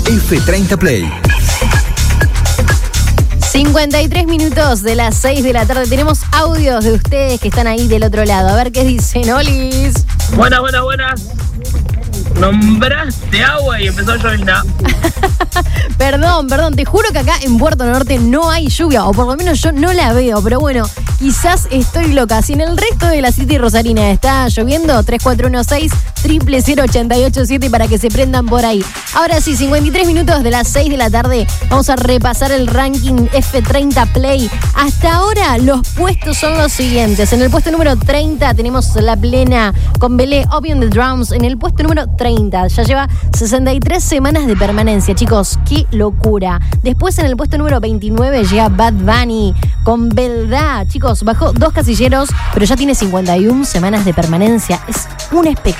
F30 Play. 53 minutos de las 6 de la tarde. Tenemos audios de ustedes que están ahí del otro lado. A ver qué dicen, Olis. Buenas. Nombraste agua y empezó a llover. Perdón, te juro que acá en Puerto Norte no hay lluvia, o por lo menos yo no la veo, pero bueno, quizás estoy loca. Si en el resto de la City Rosarina está lloviendo, 3416-000887 para que se prendan por ahí. Ahora sí, 53 minutos de las 6 de la tarde, vamos a repasar el ranking F30 Play. Hasta ahora los puestos son los siguientes. En el puesto número 30 tenemos La Plena con Belé, Opium the Drums. En el puesto número 30 ya lleva 63 semanas de permanencia, chicos, qué locura. Después en el puesto número 29 llega Bad Bunny con Beldá. Chicos, bajó 2 casilleros, pero ya tiene 51 semanas de permanencia. Es un espectáculo.